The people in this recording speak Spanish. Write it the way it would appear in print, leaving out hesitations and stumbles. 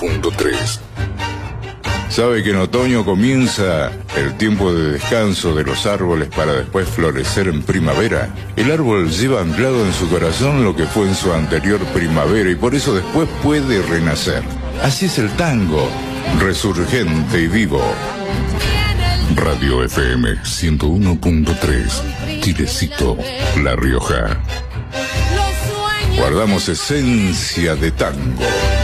101.3. Sabe que en otoño comienza el tiempo de descanso de los árboles para después florecer en primavera. El árbol lleva anclado en su corazón lo que fue en su anterior primavera y por eso después puede renacer. Así es el tango, resurgente y vivo. Radio FM 101.3, Chilecito, La Rioja. Guardamos esencia de tango.